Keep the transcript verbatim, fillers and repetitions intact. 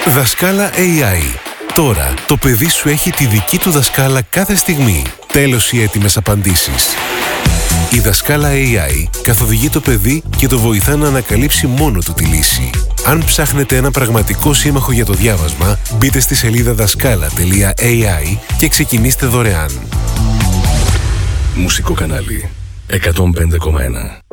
Δασκάλα έι άι. Τώρα το παιδί σου έχει τη δική του δασκάλα κάθε στιγμή. Τέλος οι έτοιμες απαντήσεις. Η Δασκάλα έι άι καθοδηγεί το παιδί και το βοηθά να ανακαλύψει μόνο του τη λύση. Αν ψάχνετε ένα πραγματικό σύμμαχο για το διάβασμα, μπείτε στη σελίδα δασκάλα τελεία έι άι και ξεκινήστε δωρεάν. Μουσικό κανάλι εκατόν πέντε κόμμα ένα.